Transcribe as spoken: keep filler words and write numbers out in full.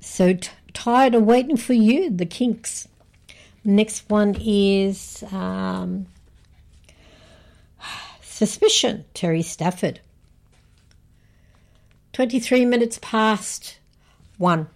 So t- Tired of Waiting for You, The Kinks. Next one is um, Suspicion, Terry Stafford. twenty-three minutes past one.